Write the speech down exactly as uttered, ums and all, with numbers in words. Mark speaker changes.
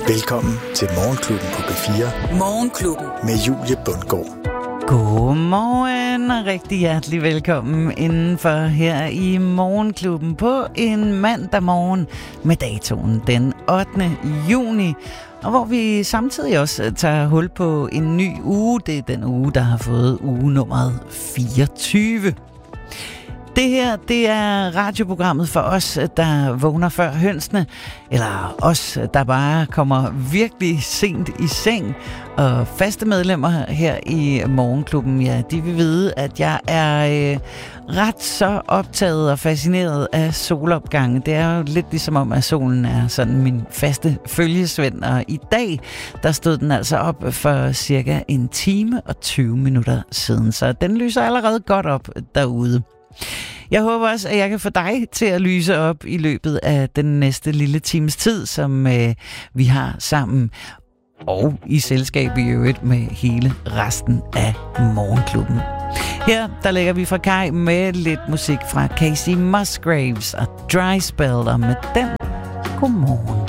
Speaker 1: Velkommen til Morgenklubben på B fire.
Speaker 2: Morgenklubben
Speaker 1: med Julie Bundgaard.
Speaker 3: Godmorgen og rigtig hjertelig velkommen indenfor her i Morgenklubben på en mandag morgen med datoen den ottende juni. Og hvor vi samtidig også tager hul på en ny uge. Det er den uge, der har fået uge nummeret fireogtyve. Det her, det er radioprogrammet for os, der vågner før hønsene, eller os, der bare kommer virkelig sent i seng. Og faste medlemmer her i Morgenklubben, ja, de vil vide, at jeg er øh, ret så optaget og fascineret af solopgangen. Det er jo lidt ligesom om, at solen er sådan min faste følgesvend, og i dag, der stod den altså op for cirka en time og tyve minutter siden, så den lyser allerede godt op derude. Jeg håber også, at jeg kan få dig til at lyse op i løbet af den næste lille times tid, som øh, vi har sammen. Og i selskab i øvrigt med hele resten af Morgenklubben. Her, der lægger vi fra Kai med lidt musik fra Casey Musgraves og Dry Spell, og med den, godmorgen.